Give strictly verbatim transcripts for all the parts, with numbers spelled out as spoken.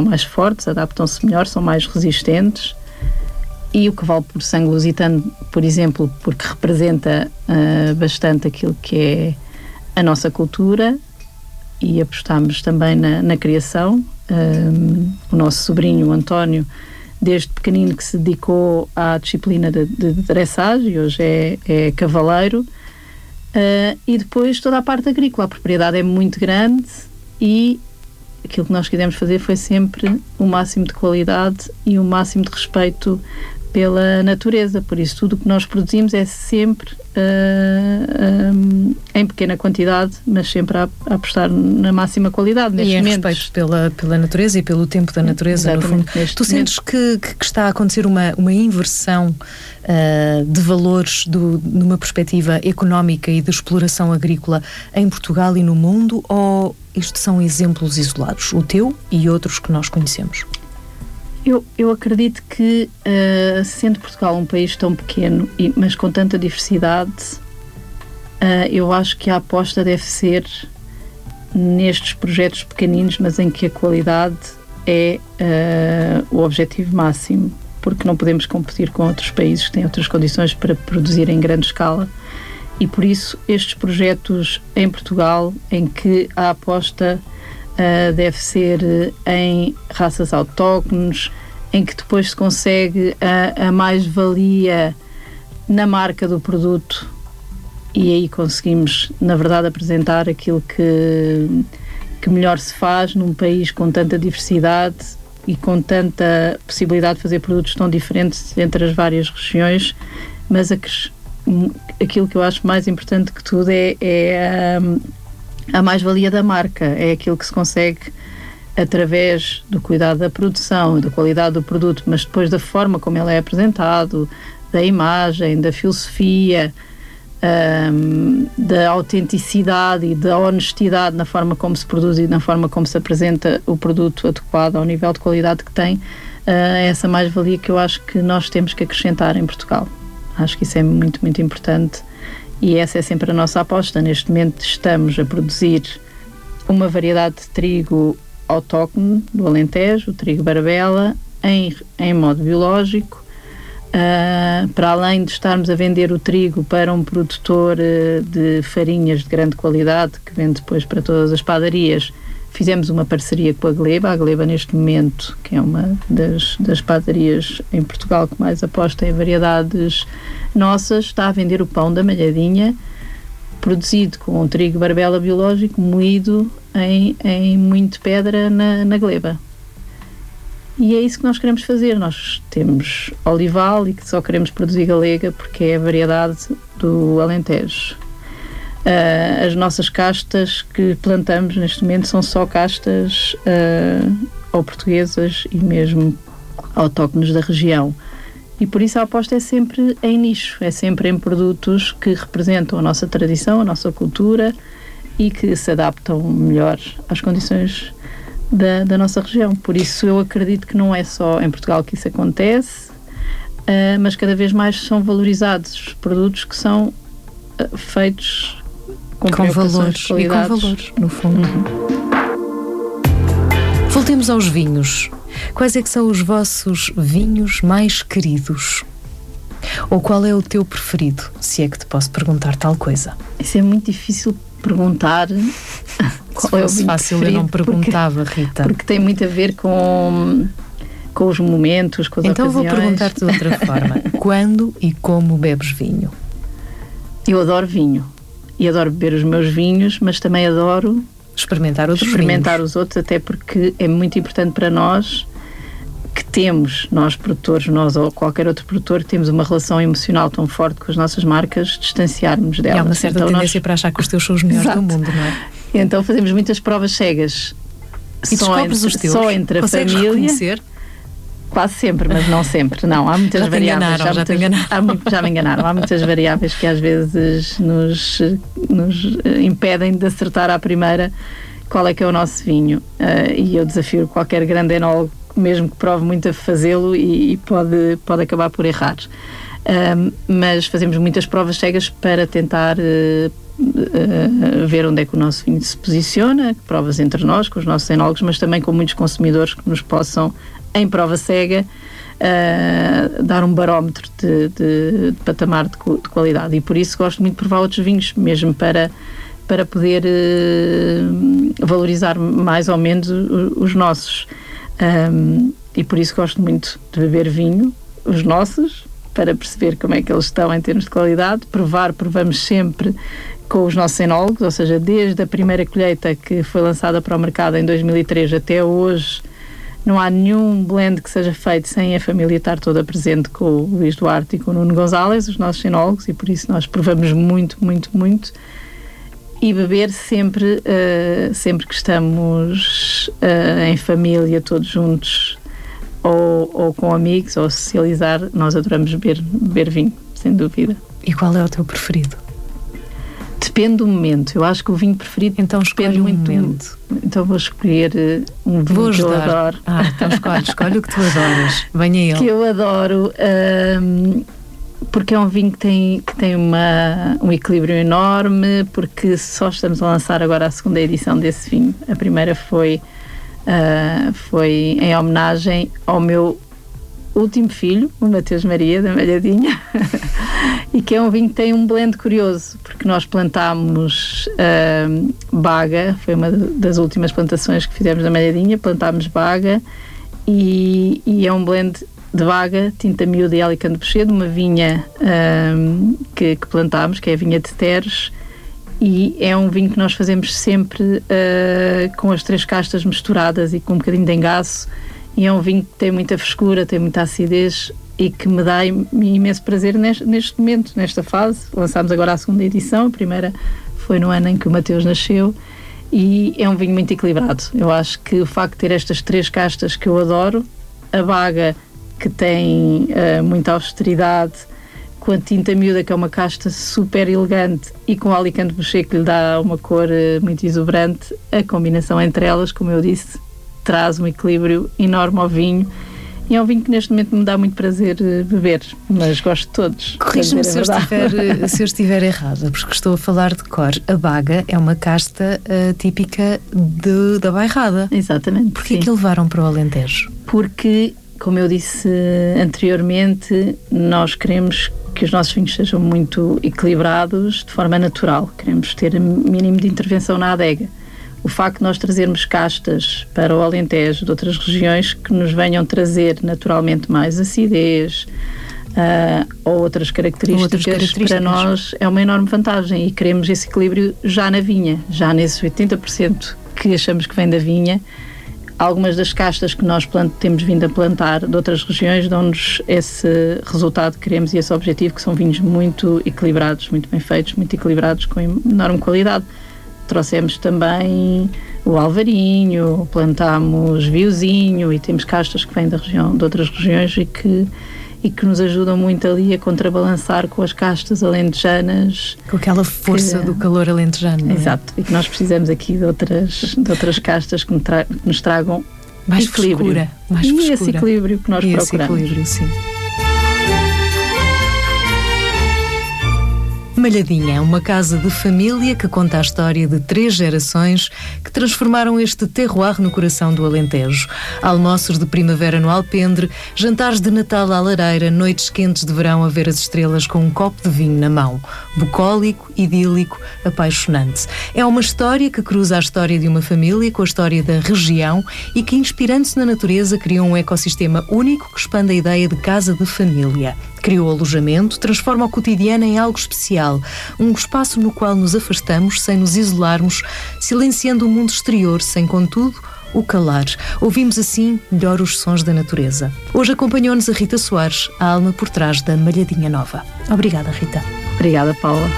mais fortes, adaptam-se melhor, são mais resistentes. E o que vale por sangue lusitano, por exemplo, porque representa uh, bastante aquilo que é a nossa cultura, e apostamos também na, na criação. Um, o nosso sobrinho, o António, desde pequenino que se dedicou à disciplina de, de, de dressage, e hoje é, é cavaleiro. Uh, e depois toda a parte agrícola, a propriedade é muito grande, e aquilo que nós quisemos fazer foi sempre o máximo de qualidade e o máximo de respeito pela natureza. Por isso tudo o que nós produzimos é sempre uh, um, em pequena quantidade, mas sempre a, a apostar na máxima qualidade. E em respeito pela, pela natureza e pelo tempo da natureza. Exatamente, no fundo. Tu sentes que, que está a acontecer uma, uma inversão uh, de valores do, numa perspectiva económica e de exploração agrícola em Portugal e no mundo, ou isto são exemplos isolados, o teu e outros que nós conhecemos? Eu, eu acredito que, uh, sendo Portugal um país tão pequeno, e, mas com tanta diversidade, uh, eu acho que a aposta deve ser nestes projetos pequeninos, mas em que a qualidade é uh, o objetivo máximo, porque não podemos competir com outros países que têm outras condições para produzir em grande escala. E por isso estes projetos em Portugal, em que a aposta Uh, deve ser uh, em raças autóctones, em que depois se consegue a, a mais-valia na marca do produto, e aí conseguimos, na verdade, apresentar aquilo que, que melhor se faz num país com tanta diversidade e com tanta possibilidade de fazer produtos tão diferentes entre as várias regiões. Mas a, aquilo que eu acho mais importante que tudo é, é um, a mais-valia da marca, é aquilo que se consegue através do cuidado da produção, da qualidade do produto, mas depois da forma como ele é apresentado, da imagem, da filosofia, um, da autenticidade e da honestidade na forma como se produz e na forma como se apresenta o produto adequado ao nível de qualidade que tem. Uh, essa mais-valia que eu acho que nós temos que acrescentar em Portugal. Acho que isso é muito, muito importante. E essa é sempre a nossa aposta. Neste momento estamos a produzir uma variedade de trigo autóctone do Alentejo, o trigo Barbela, em, em modo biológico. Uh, para além de estarmos a vender o trigo para um produtor uh, de farinhas de grande qualidade, que vende depois para todas as padarias, fizemos uma parceria com a Gleba. A Gleba, neste momento, que é uma das, das padarias em Portugal que mais aposta em variedades nossas, está a vender o pão da Malhadinha, produzido com um trigo Barbela biológico, moído em, em moinho de pedra na, na Gleba. E é isso que nós queremos fazer. Nós temos olival e que só queremos produzir galega porque é a variedade do Alentejo. Uh, as nossas castas que plantamos neste momento são só castas uh, ou portuguesas e mesmo autóctones da região. E por isso a aposta é sempre em nicho, é sempre em produtos que representam a nossa tradição, a nossa cultura e que se adaptam melhor às condições da, da nossa região. Por isso eu acredito que não é só em Portugal que isso acontece, uh, mas cada vez mais são valorizados produtos que são uh, feitos com, com valores e com valores, no fundo. Uhum. Voltemos aos vinhos. Quais é que são os vossos vinhos mais queridos? Ou qual é o teu preferido, se é que te posso perguntar tal coisa? Isso é muito difícil perguntar. Qual se é o fosse fácil eu não perguntava, porque, Rita. Porque tem muito a ver com, com os momentos, com as então ocasiões. Então vou perguntar-te de outra forma. Quando e como bebes vinho? Eu adoro vinho. E adoro beber os meus vinhos, mas também adoro experimentar outros experimentar vinhos. os outros, até porque é muito importante para nós que temos, nós produtores, nós ou qualquer outro produtor, temos uma relação emocional tão forte com as nossas marcas, distanciarmos delas. E há uma certa então tendência nós... para achar que os teus são os melhores Exato. do mundo, não é? Então fazemos muitas provas cegas. E só descobres entre, os teus? só entre a Consegues família. Reconhecer? Quase sempre, mas não sempre. Não, há muitas já variáveis. Enganaram, já, muitas, te enganaram. Há muito, já me enganaram. Há muitas variáveis que às vezes nos, nos impedem de acertar à primeira qual é que é o nosso vinho. Uh, e eu desafio qualquer grande enólogo, mesmo que prove muito, a fazê-lo e, e pode, pode acabar por errar. Um, mas fazemos muitas provas cegas para tentar uh, uh, ver onde é que o nosso vinho se posiciona, provas entre nós, com os nossos enólogos, mas também com muitos consumidores que nos possam, em prova cega, uh, dar um barómetro de, de, de patamar de, de qualidade. E por isso gosto muito de provar outros vinhos, mesmo para, para poder uh, valorizar mais ou menos os, os nossos. Um, e por isso gosto muito de beber vinho, os nossos, para perceber como é que eles estão em termos de qualidade. Provar, provamos sempre com os nossos enólogos, ou seja, desde a primeira colheita que foi lançada para o mercado em dois mil e três até hoje, não há nenhum blend que seja feito sem a família estar toda presente, com o Luís Duarte e com o Nuno Gonzalez, os nossos enólogos, e por isso nós provamos muito, muito, muito. E beber sempre, uh, sempre que estamos uh, em família, todos juntos, ou, ou com amigos, ou socializar, nós adoramos beber, beber vinho, sem dúvida. E qual é o teu preferido? Depende do momento. Eu acho que o vinho preferido então depende um muito momento. Do... Então vou escolher uh, um vinho vou que eu adoro. Ah, então escolhe, escolhe o que tu adoras. Venha ele. Que eu adoro, uh, porque é um vinho que tem, que tem uma, um equilíbrio enorme, porque só estamos a lançar agora a segunda edição desse vinho. A primeira foi... Uh, foi em homenagem ao meu último filho, o Mateus Maria, da Malhadinha, e que é um vinho que tem um blend curioso, porque nós plantámos uh, baga, foi uma das últimas plantações que fizemos na Malhadinha, plantámos baga, e, e é um blend de baga, tinta miúda e Alicante Boucher, uma vinha uh, que, que plantámos, que é a vinha de Teres. E é um vinho que nós fazemos sempre uh, com as três castas misturadas e com um bocadinho de engaço, e é um vinho que tem muita frescura, tem muita acidez e que me dá imenso prazer neste, neste momento, nesta fase. Lançámos agora a segunda edição, a primeira foi no ano em que o Mateus nasceu, e é um vinho muito equilibrado. Eu acho que o facto de ter estas três castas que eu adoro, a baga que tem uh, muita austeridade, com a tinta miúda, que é uma casta super elegante, e com o Alicante Boucher, que lhe dá uma cor uh, muito exuberante, a combinação entre elas, como eu disse, traz um equilíbrio enorme ao vinho, e é um vinho que neste momento me dá muito prazer uh, beber, mas gosto de todos. Corrige-me se, se eu estiver errada, porque estou a falar de cor. A baga é uma casta uh, típica de, da bairrada. Exatamente. Porquê sim. que levaram para o Alentejo? Porque, como eu disse anteriormente, nós queremos que os nossos vinhos sejam muito equilibrados de forma natural. Queremos ter mínimo de intervenção na adega. O facto de nós trazermos castas para o Alentejo de outras regiões que nos venham trazer naturalmente mais acidez uh, ou outras características, outras características, para nós é uma enorme vantagem, e queremos esse equilíbrio já na vinha, já nesses oitenta por cento que achamos que vem da vinha. Algumas das castas que nós plant, temos vindo a plantar de outras regiões dão-nos esse resultado que queremos e esse objetivo, que são vinhos muito equilibrados, muito bem feitos, muito equilibrados, com enorme qualidade. Trouxemos também o Alvarinho, plantámos Viozinho, e temos castas que vêm da região, de outras regiões e que, e que nos ajudam muito ali a contrabalançar com as castas alentejanas. Com aquela força que, do calor alentejano. Exato, é? E que nós precisamos aqui de outras, de outras castas que, tra- que nos tragam mais equilíbrio. Frescura, mais e frescura. esse equilíbrio que nós e procuramos. Esse equilíbrio, sim. Malhadinha é uma casa de família que conta a história de três gerações que transformaram este terroir no coração do Alentejo. Almoços de primavera no alpendre, jantares de Natal à lareira, noites quentes de verão a ver as estrelas com um copo de vinho na mão. Bucólico, idílico, apaixonante. É uma história que cruza a história de uma família com a história da região e que, inspirando-se na natureza, criou um ecossistema único que expande a ideia de casa de família. Criou alojamento, transforma o cotidiano em algo especial, um espaço no qual nos afastamos sem nos isolarmos, silenciando o mundo exterior sem, contudo, o calar. Ouvimos assim melhor os sons da natureza. Hoje acompanhou-nos a Rita Soares, a alma por trás da Malhadinha Nova. Obrigada, Rita. Obrigada, Paula.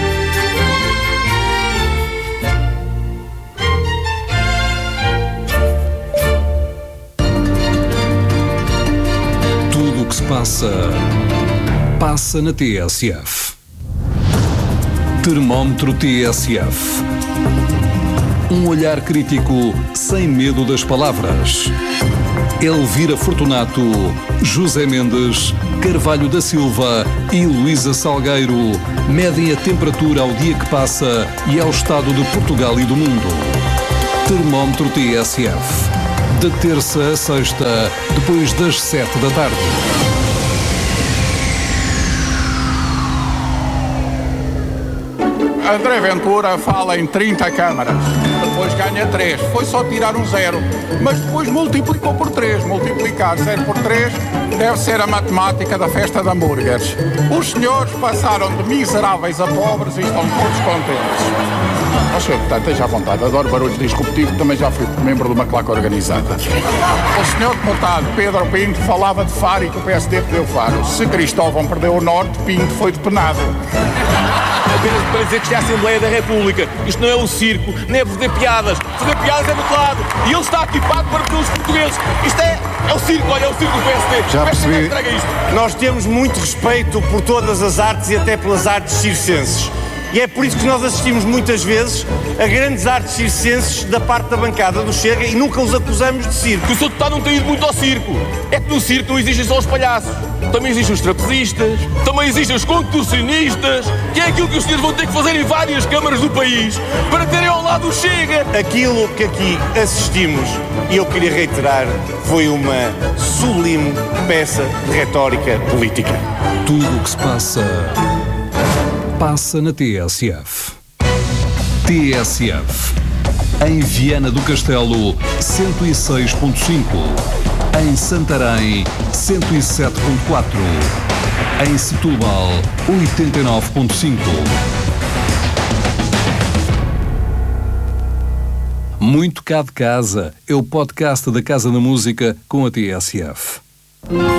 Tudo o que se passa, passa na T S F. Termómetro T S F. Um olhar crítico sem medo das palavras. Elvira Fortunato, José Mendes, Carvalho da Silva e Luísa Salgueiro medem a temperatura ao dia que passa e ao estado de Portugal e do mundo. Termómetro T S F. De terça a sexta, depois das sete da tarde. André Ventura fala em trinta câmaras, depois ganha três, foi só tirar um zero, mas depois multiplicou por três, multiplicar zero por três deve ser a matemática da festa de hambúrgueres. Os senhores passaram de miseráveis a pobres e estão todos contentes. Ó senhor deputado, esteja à vontade, adoro barulhos disruptivos, também já fui membro de uma claque organizada. O senhor deputado Pedro Pinto falava de Faro e que o P S D perdeu Faro. Se Cristóvão perdeu o Norte, Pinto foi depenado. Apenas para dizer que isto é a Assembleia da República. Isto não é um circo, nem é fazer piadas. Fazer piadas é do outro lado. E ele está aqui pago para pelos portugueses. Isto é, é o circo, olha, é o circo do P S D. Já percebi. Isto. Nós temos muito respeito por todas as artes e até pelas artes circenses. E é por isso que nós assistimos muitas vezes a grandes artes circenses da parte da bancada do Chega e nunca os acusamos de circo. Que o seu deputado não tem ido muito ao circo. É que no circo não existem só os palhaços. Também existem os trapezistas, também existem os contorcionistas, que é aquilo que os senhores vão ter que fazer em várias câmaras do país para terem ao lado o Chega. Aquilo que aqui assistimos, e eu queria reiterar, foi uma sublime peça de retórica política. Tudo o que se passa, passa na T S F. T S F. Em Viana do Castelo, cento e seis ponto cinco. Em Santarém, cento e sete ponto quatro. Em Setúbal, oitenta e nove ponto cinco. Muito cá de casa é o podcast da Casa da Música com a T S F.